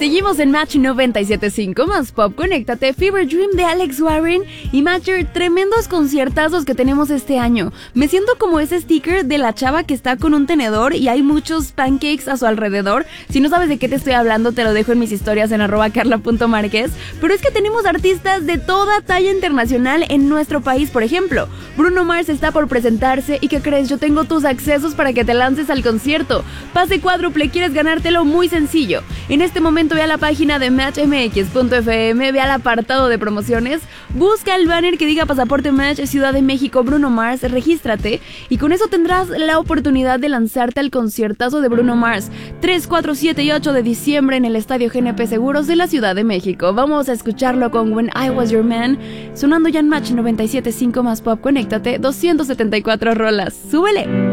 Seguimos en Match 97.5 más Pop. Conéctate, Fever Dream de Alex Warren y Matcher, tremendos conciertazos que tenemos este año. Me siento como ese sticker de la chava que está con un tenedor y hay muchos pancakes a su alrededor. Si no sabes de qué te estoy hablando, te lo dejo en mis historias en @carla.marquez. Pero es que tenemos artistas de toda talla internacional en nuestro país. Por ejemplo, Bruno Mars está por presentarse y ¿qué crees? Yo tengo tus accesos para que te lances al concierto. Pase cuádruple, ¿quieres ganártelo? Muy sencillo. En este momento ve a la página de matchmx.fm, ve al apartado de promociones, busca el banner que diga Pasaporte Match Ciudad de México Bruno Mars, regístrate y con eso tendrás la oportunidad de lanzarte al conciertazo de Bruno Mars 3, 4, 7 y 8 de diciembre en el Estadio GNP Seguros de la Ciudad de México. Vamos a escucharlo con When I Was Your Man, sonando ya en Match 97.5 más Pop. Conéctate, 274 rolas. ¡Súbele!